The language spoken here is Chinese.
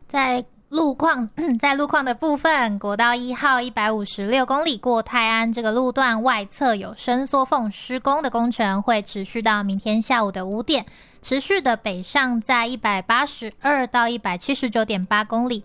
在路况的部分，国道1号156公里过泰安这个路段外侧有伸缩缝施工的工程，会持续到明天下午的5点，持续的北上在182到179.8公里，